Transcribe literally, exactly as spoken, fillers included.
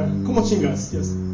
コモチンが好きです。